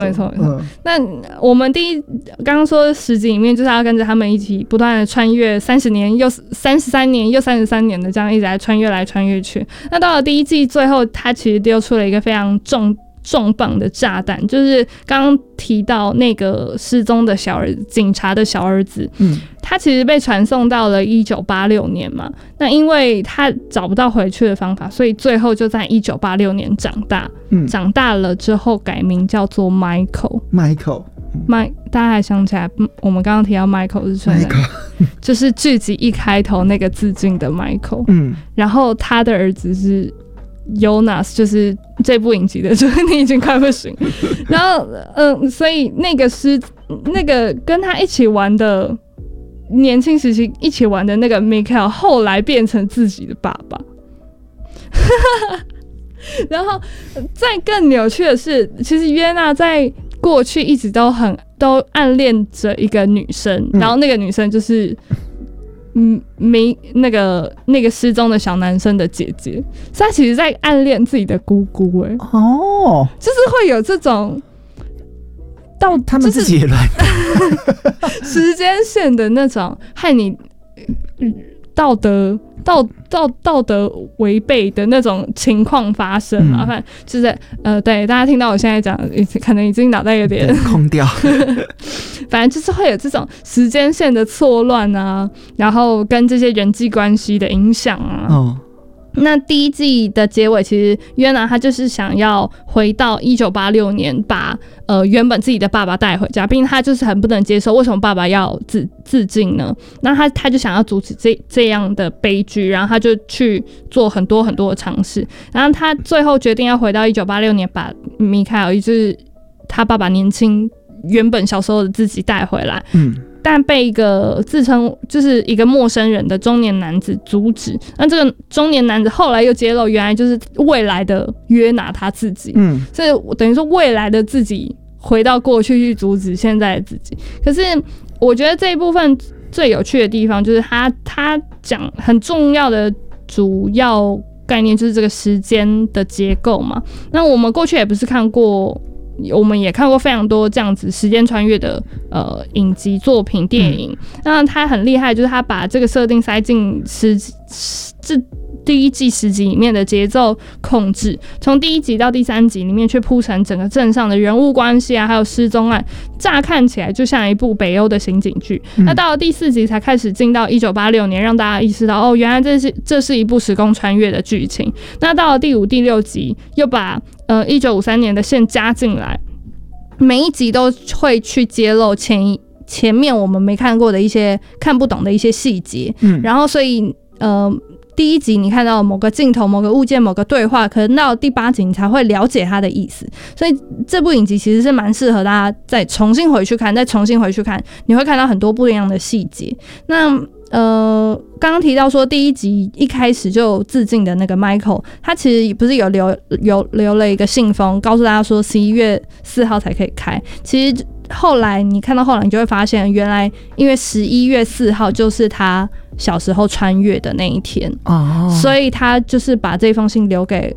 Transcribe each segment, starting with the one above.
没错。那我们刚刚说10集里面就是要跟着他们一起不断的穿越30年又33年又33年的这样一直来穿越来穿越去。那到了第一季最后，他其实丢出了一个非常重磅的炸弹，就是刚刚提到那个失踪的小儿子，警察的小儿子，他其实被传送到了1986年嘛。那因为他找不到回去的方法，所以最后就在1986年长大。长大了之后改名叫做 Michael。大家还想起来，我们刚刚提到 Michael 是谁？就是剧集一开头那个致敬的 Michael。然后他的儿子是Jonas， 就是这部影集的，就是你已经快不行。然后，所以那个跟他一起玩的年轻时期一起玩的那个 Michael， 后来变成自己的爸爸。然后，再更有趣的是，其实约娜在过去一直都暗恋着一个女生，然后那个女生就是那个失踪的小男生的姐姐，所以他其实在暗恋自己的姑姑。就是会有这种到他们自己也乱时间线的那种害你道德违背的那种情况发生嘛。反正就是对大家听到我现在讲，可能已经脑袋有点空掉。 反正就是会有这种时间线的错乱啊，然后跟这些人际关系的影响啊。那第一季的结尾，其实约拿他就是想要回到1986年，把原本自己的爸爸带回家，并且他就是很不能接受为什么爸爸要自尽呢？那他就想要阻止这样的悲剧，然后他就去做很多很多的尝试，然后他最后决定要回到1986年，把米凯尔，也就是他爸爸年轻原本小时候的自己带回来。但被一个自称就是一个陌生人的中年男子阻止。那这个中年男子后来又揭露，原来就是未来的约拿他自己。所以等于说未来的自己回到过去去阻止现在的自己。可是我觉得这一部分最有趣的地方就是他讲很重要的主要概念，就是这个时间的结构嘛。那我们过去也不是看过。我们也看过非常多这样子时间穿越的影集作品电影。那他很厉害，就是他把这个设定塞进第一季10集里面的节奏控制，从第1集到第3集里面去铺陈整个镇上的人物关系啊，还有失踪案，乍看起来就像一部北欧的刑警剧。那到了第4集才开始进到1986年，让大家意识到原来这是一部时空穿越的剧情。那到了第5、第6集又把1953年的线加进来，每一集都会去揭露前面我们没看过的一些看不懂的一些细节。然后所以第1集你看到某个镜头、某个物件、某个对话，可能到第8集你才会了解它的意思。所以这部影集其实是蛮适合大家再重新回去看，你会看到很多不一样的细节。那刚刚提到说第1集一开始就有致敬的那个 Michael， 他其实不是有留了一个信封，告诉大家说11月4号才可以开。其实后来你就会发现，原来因为11月4号就是他小时候穿越的那一天。所以他就是把这封信留给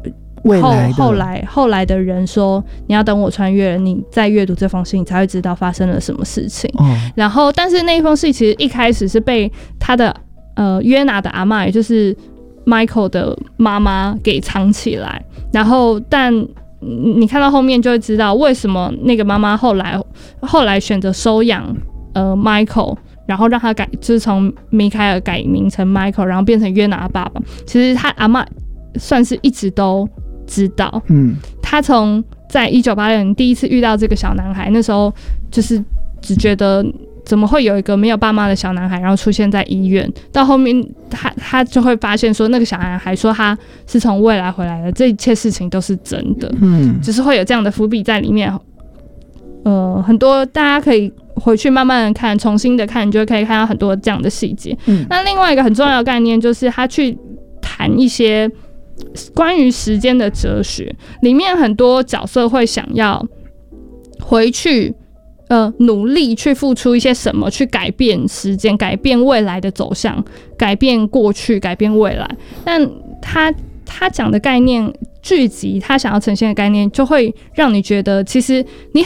后来的人说，你要等我穿越了，你再阅读这封信，你才会知道发生了什么事情。然后但是那一封信其实一开始是被他的约拿的阿嬷，也就是 Michael 的妈妈给藏起来。然后但你看到后面就会知道为什么那个妈妈后来选择收养Michael， 然后让他就是从米凯尔改名成 Michael， 然后变成约拿的爸爸。其实他阿嬷算是一直都知道。他从在1986年第一次遇到这个小男孩，那时候就是只觉得怎么会有一个没有爸妈的小男孩，然后出现在医院。到后面他就会发现说，那个小男孩说他是从未来回来的，这一切事情都是真的。就是会有这样的伏笔在里面。很多大家可以回去慢慢的看，重新的看，你就可以看到很多这样的细节。那另外一个很重要的概念就是他去谈一些关于时间的哲学，里面很多角色会想要回去努力去付出一些什么，去改变时间，改变未来的走向，改变过去，改变未来。但他讲的概念剧集它想要呈现的概念，就会让你觉得其实你